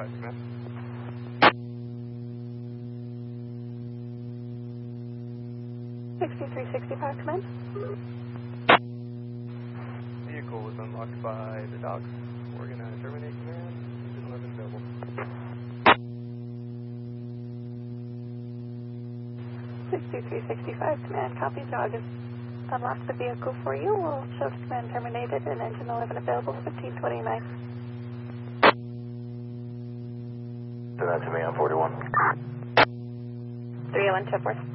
command. 6365, command. Vehicle was unlocked by the dogs. We're going to terminate command. Engine 11 available. 6365, command. Copy. Dog has unlocked the vehicle for you. We'll show command terminated and engine 11 available. 1529. Send that to me on 41. 301 Chipworth.